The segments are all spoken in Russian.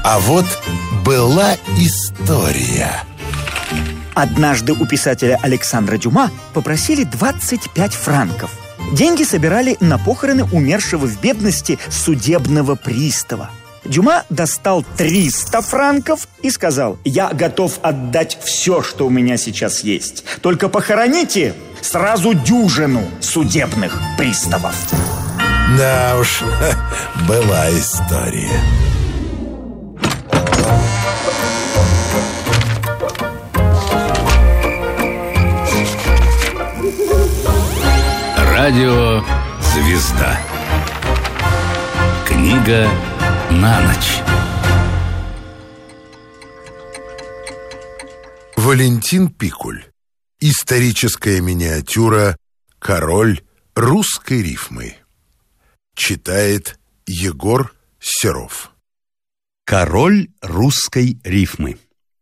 А вот была история. Однажды у писателя Александра Дюма попросили 25 франков. Деньги собирали на похороны умершего в бедности судебного пристава. Дюма достал 300 франков и сказал: «Я готов отдать все, что у меня сейчас есть. Только похороните сразу дюжину судебных приставов». Да уж, была история. Радио «Звезда». Книга на ночь. Валентин Пикуль. Историческая миниатюра «Король русской рифмы». Читает Егор Серов. Король русской рифмы.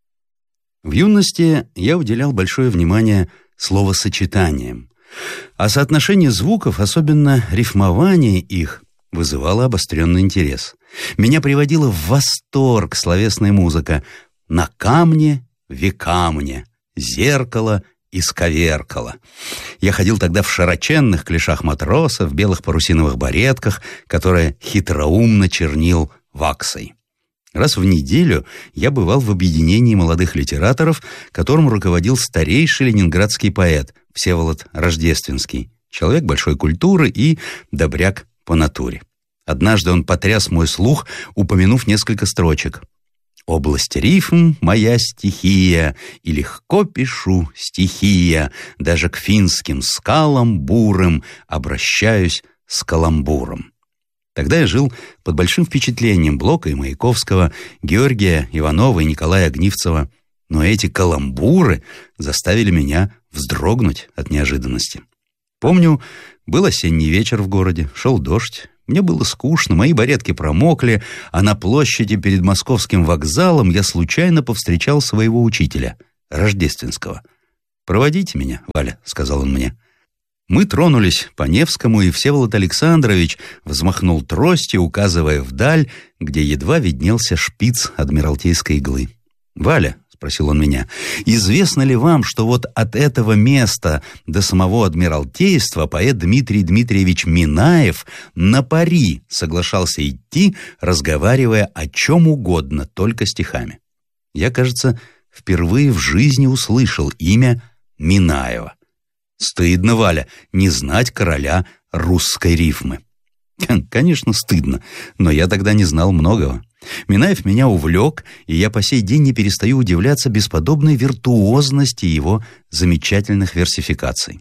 В юности я уделял большое внимание словосочетаниям, а соотношение звуков, особенно рифмование их, вызывало обостренный интерес. Меня приводила в восторг словесная музыка: «на камне векамне, зеркало исковеркало». Я ходил тогда в широченных клешах матроса, в белых парусиновых баретках, которые хитроумно чернил ваксой. Раз в неделю я бывал в объединении молодых литераторов, которым руководил старейший ленинградский поэт Всеволод Рождественский, человек большой культуры и добряк по натуре. Однажды он потряс мой слух, упомянув несколько строчек: «Область рифм — моя стихия, и легко пишу стихия, даже к финским скалам бурым обращаюсь с каламбуром». Тогда я жил под большим впечатлением Блока и Маяковского, Георгия Иванова и Николая Огнивцева, но эти каламбуры заставили меня вздрогнуть от неожиданности. Помню, был осенний вечер в городе, шел дождь, мне было скучно, мои баретки промокли, а на площади перед Московским вокзалом я случайно повстречал своего учителя, Рождественского. «Проводите меня, Валя», — сказал он мне. Мы тронулись по Невскому, и Всеволод Александрович взмахнул тростью, указывая вдаль, где едва виднелся шпиц адмиралтейской иглы. «Валя», — спросил он меня, — «известно ли вам, что вот от этого места до самого Адмиралтейства поэт Дмитрий Дмитриевич Минаев на пари соглашался идти, разговаривая о чем угодно, только стихами?» Я, кажется, впервые в жизни услышал имя Минаева. Стыдно, Валя, не знать короля русской рифмы. Конечно, стыдно, но я тогда не знал многого. Минаев меня увлек, и я по сей день не перестаю удивляться бесподобной виртуозности его замечательных версификаций.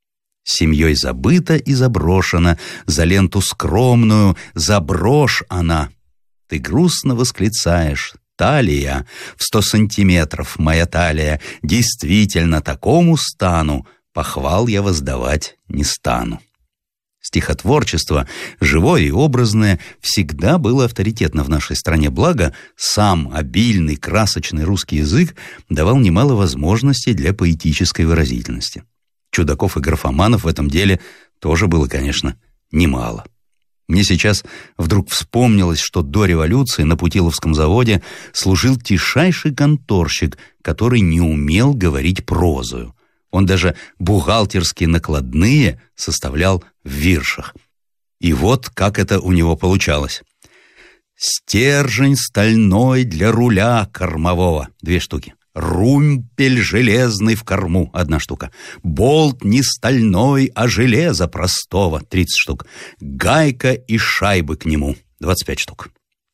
«Семьей забыта и заброшена, за ленту скромную заброшь она. Ты грустно восклицаешь: талия, в 100 сантиметров моя талия, действительно такому стану, похвал я воздавать не стану». Стихотворчество, живое и образное, всегда было авторитетно в нашей стране, благо сам обильный, красочный русский язык давал немало возможностей для поэтической выразительности. Чудаков и графоманов в этом деле тоже было, конечно, немало. Мне сейчас вдруг вспомнилось, что до революции на Путиловском заводе служил тишайший конторщик, который не умел говорить прозою. Он даже бухгалтерские накладные составлял в виршах. И вот как это у него получалось. «Стержень стальной для руля кормового» — 2 штуки. «Румпель железный в корму» — 1 штука. «Болт не стальной, а железо простого» — 30 штук. «Гайка и шайбы к нему» — 25 штук.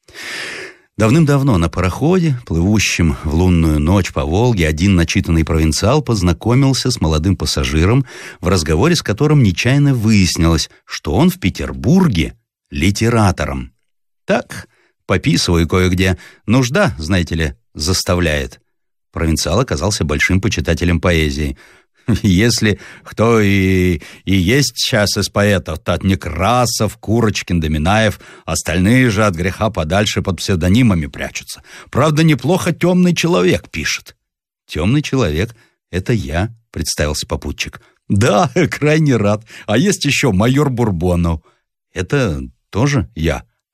Давным-давно на пароходе, плывущем в лунную ночь по Волге, один начитанный провинциал познакомился с молодым пассажиром, в разговоре с которым нечаянно выяснилось, что он в Петербурге литератором. «Так, пописываю кое-где. Нужда, знаете ли, заставляет». Провинциал оказался большим почитателем поэзии. «Если кто и есть сейчас из поэтов, то от Некрасов, Курочкин, Доминаев, остальные же от греха подальше под псевдонимами прячутся. Правда, неплохо «Темный человек» пишет». «Темный человек — это я», — представился попутчик. «Да, крайне рад. А есть еще майор Бурбонов». «Это тоже я».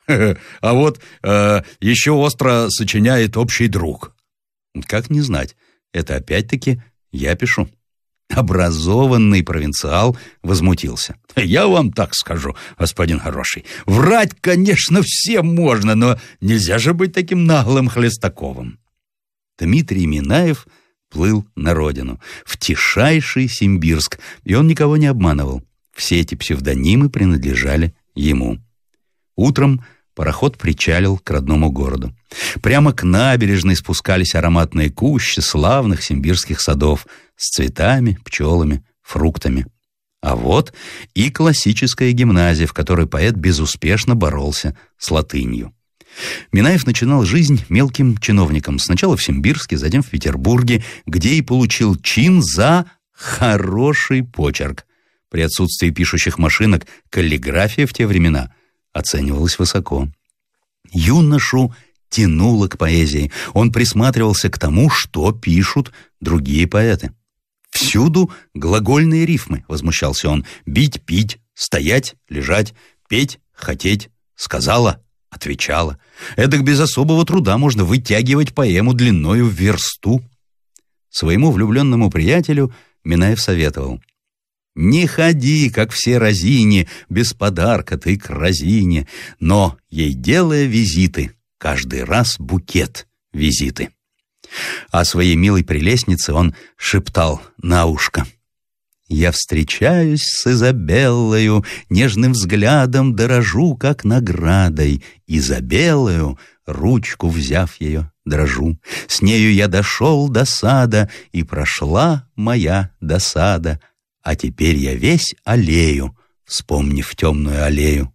А вот еще остро сочиняет общий друг. Как не знать? Это опять-таки я пишу. Образованный провинциал возмутился. Я вам так скажу, господин хороший. Врать, конечно, всем можно, но нельзя же быть таким наглым Хлестаковым. Дмитрий Минаев плыл на родину, в тишайший Симбирск, и он никого не обманывал. Все эти псевдонимы принадлежали ему. Утром пароход причалил к родному городу. Прямо к набережной спускались ароматные кущи славных симбирских садов с цветами, пчелами, фруктами. А вот и классическая гимназия, в которой поэт безуспешно боролся с латынью. Минаев начинал жизнь мелким чиновником. Сначала в Симбирске, затем в Петербурге, где и получил чин за хороший почерк. При отсутствии пишущих машинок каллиграфия в те времена оценивалась высоко. Юношу тянуло к поэзии. Он присматривался к тому, что пишут другие поэты. «Всюду глагольные рифмы», — возмущался он. «Бить, пить, стоять, лежать, петь, хотеть, сказала, отвечала. Эдак без особого труда можно вытягивать поэму длиною в версту». Своему влюбленному приятелю Минаев советовал: «Не ходи, как все разине, без подарка ты к разине, но, ей делая визиты, каждый раз букет визиты». А своей милой прелестнице он шептал на ушко: «Я встречаюсь с Изабеллою, нежным взглядом дорожу, как наградой. Изабеллою, ручку взяв ее, дрожу. С нею я дошел до сада, и прошла моя досада. А теперь я весь аллею, вспомнив темную аллею».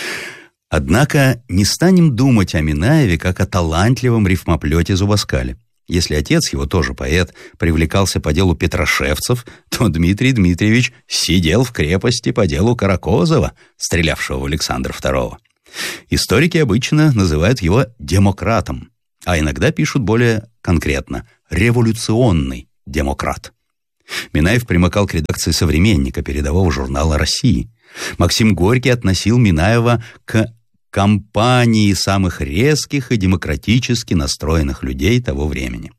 Однако не станем думать о Минаеве как о талантливом рифмоплете-зубоскале. Если отец его, тоже поэт, привлекался по делу Петрошевцев, то Дмитрий Дмитриевич сидел в крепости по делу Каракозова, стрелявшего в Александра II. Историки обычно называют его демократом, а иногда пишут более конкретно – революционный демократ. Минаев примыкал к редакции «Современника», передового журнала России. Максим Горький относил Минаева к компании самых резких и демократически настроенных людей того времени.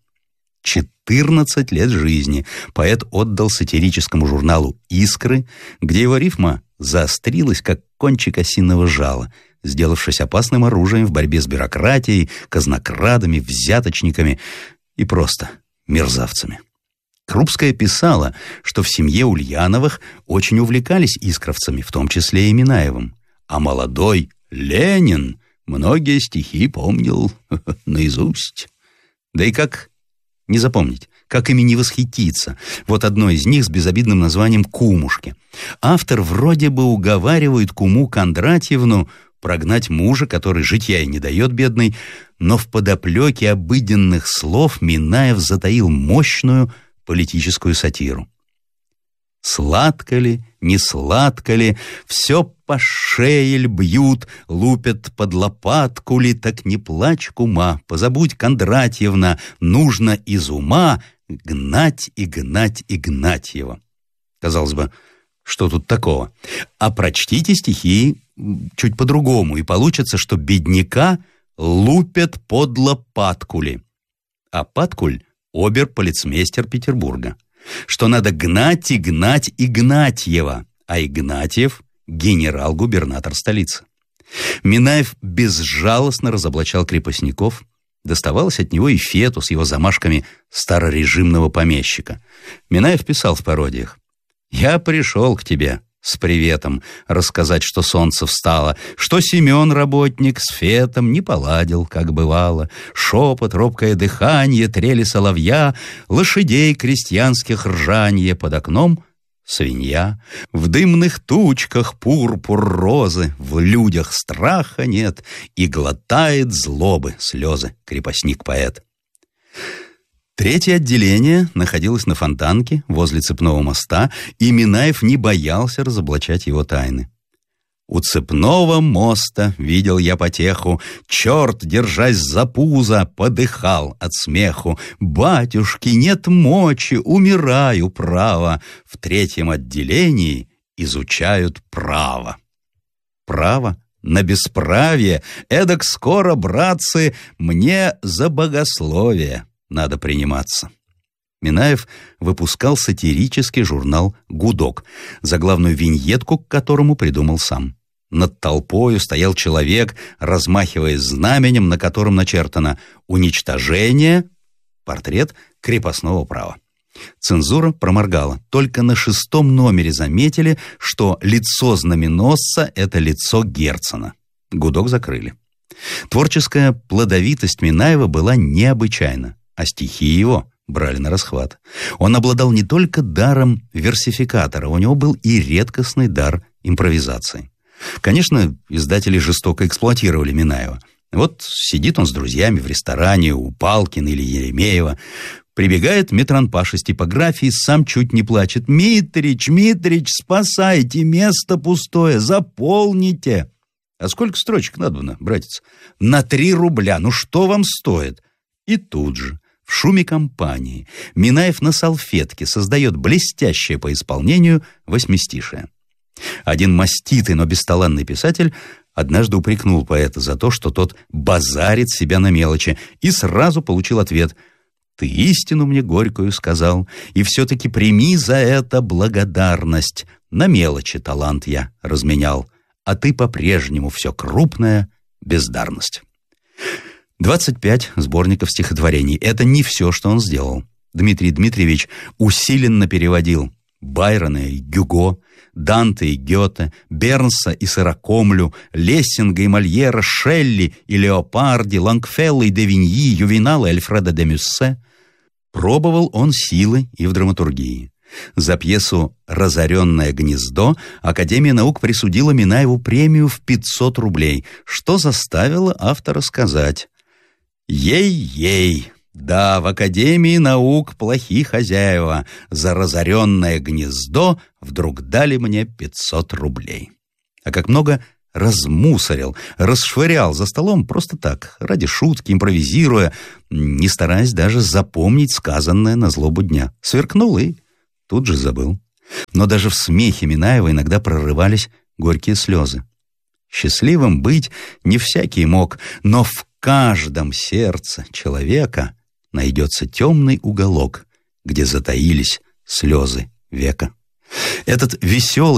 14 лет жизни поэт отдал сатирическому журналу «Искры», где его рифма заострилась, как кончик осиного жала, сделавшись опасным оружием в борьбе с бюрократией, казнокрадами, взяточниками и просто мерзавцами. Крупская писала, что в семье Ульяновых очень увлекались искровцами, в том числе и Минаевым, а молодой Ленин многие стихи помнил наизусть. Да и как не запомнить, как ими не восхититься. Вот одно из них с безобидным названием «Кумушки». Автор вроде бы уговаривает куму Кондратьевну прогнать мужа, который житья и не дает, бедный, но в подоплеке обыденных слов Минаев затаил мощную политическую сатиру. «Сладко ли, не сладко ли, все по шее ль бьют, лупят под лопатку ли, так не плачь, кума, позабудь, Кондратьевна, нужно из ума гнать и гнать Игнатьева». Казалось бы, что тут такого? А прочтите стихи чуть по-другому, и получится, что бедняка лупят под лопатку ли. А Паткуль — обер-полицмейстер Петербурга. Что надо гнать и гнать Игнатьева, а Игнатьев — генерал-губернатор столицы. Минаев безжалостно разоблачал крепостников. Доставалось от него и Фету с его замашками старорежимного помещика. Минаев писал в пародиях: «Я пришел к тебе с приветом рассказать, что солнце встало, что Семен, работник, с Фетом не поладил, как бывало. Шепот, робкое дыхание, трели соловья, лошадей крестьянских ржанье, под окном свинья. В дымных тучках пурпур розы, в людях страха нет, и глотает злобы слезы крепостник-поэт». Третье отделение находилось на Фонтанке, возле Цепного моста, и Минаев не боялся разоблачать его тайны. «У Цепного моста видел я потеху, черт, держась за пузо, подыхал от смеху. Батюшки, нет мочи, умираю, право. В третьем отделении изучают право». Право на бесправие, эдак скоро, братцы, мне за богословие надо приниматься». Минаев выпускал сатирический журнал «Гудок», заглавную виньетку к которому придумал сам. Над толпою стоял человек, размахивая знаменем, на котором начертано «Уничтожение», портрет крепостного права. Цензура проморгала. Только на 6-м номере заметили, что лицо знаменосца — это лицо Герцена. «Гудок» закрыли. Творческая плодовитость Минаева была необычайна, а стихи его брали на расхват. Он обладал не только даром версификатора, у него был и редкостный дар импровизации. Конечно, издатели жестоко эксплуатировали Минаева. Вот сидит он с друзьями в ресторане у Палкина или Еремеева. Прибегает Митранпаш из типографии, сам чуть не плачет. «Митрич, спасайте, место пустое, заполните!» «А сколько строчек надо, братец?» «На 3 рубля, ну что вам стоит?» И тут же, в шуме компании, Минаев на салфетке создает блестящее по исполнению восьмистишие. Один маститый, но бесталанный писатель однажды упрекнул поэта за то, что тот базарит себя на мелочи, и сразу получил ответ: «Ты истину мне горькую сказал, и все-таки прими за это благодарность. На мелочи талант я разменял, а ты по-прежнему все крупная бездарность». 25 сборников стихотворений. Это не все, что он сделал. Дмитрий Дмитриевич усиленно переводил Байрона и Гюго, Данте и Гёте, Бернса и Сорокомлю, Лессинга и Мольера, Шелли и Леопарди, Лангфелла и де Виньи, Ювенала и Альфреда де Мюссе. Пробовал он силы и в драматургии. За пьесу «Разоренное гнездо» Академия наук присудила Минаеву премию в 500 рублей, что заставило автора сказать: «Ей-ей, да, в Академии наук плохие хозяева, за разоренное гнездо вдруг дали мне 500 рублей». А как много размусорил, расшвырял за столом просто так, ради шутки, импровизируя, не стараясь даже запомнить сказанное на злобу дня. Сверкнул и тут же забыл. Но даже в смехе Минаева иногда прорывались горькие слезы. Счастливым быть не всякий мог, но в каждом сердце человека найдется темный уголок, где затаились слезы века. Этот веселый